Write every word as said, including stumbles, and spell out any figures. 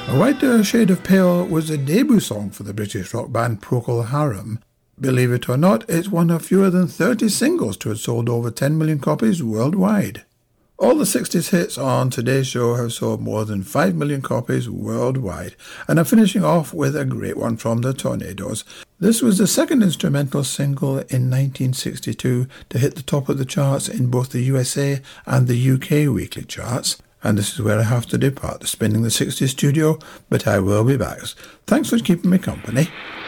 A Whiter Shade of Pale was the debut song for the British rock band Procol Harum. Believe it or not, it's one of fewer than thirty singles to have sold over ten million copies worldwide. All the sixties hits on today's show have sold more than five million copies worldwide, and I'm finishing off with a great one from the Tornadoes. This was the second instrumental single in nineteen sixty-two to hit the top of the charts in both the U S A and the U K weekly charts. And this is where I have to depart, spinning the sixties studio, but I will be back. Thanks for keeping me company.